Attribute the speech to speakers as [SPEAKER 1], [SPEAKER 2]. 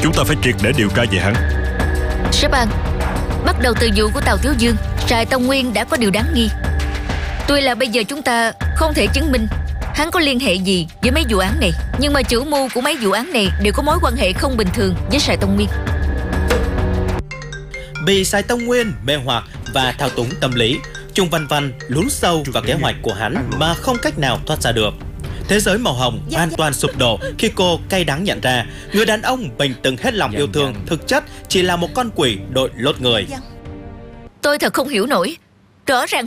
[SPEAKER 1] Chúng ta phải triệt để điều tra về hắn.
[SPEAKER 2] Sếp An, bắt đầu từ vụ của Tào Thiếu Dương, Sài Tông Nguyên đã có điều đáng nghi. Tuy là bây giờ chúng ta không thể chứng minh hắn có liên hệ gì với mấy vụ án này, nhưng mà chủ mưu của mấy vụ án này đều có mối quan hệ không bình thường với Sài Tông Nguyên.
[SPEAKER 3] Bị Sài Tông Nguyên mê hoặc và thao túng tâm lý, Trung Văn Văn lún sâu vào kế hoạch của hắn mà không cách nào thoát ra được. Thế giới màu hồng hoàn toàn sụp đổ khi cô cay đắng nhận ra người đàn ông mình từng hết lòng yêu thương thực chất chỉ là một con quỷ đội lốt người.
[SPEAKER 2] Tôi thật không hiểu nổi. Rõ ràng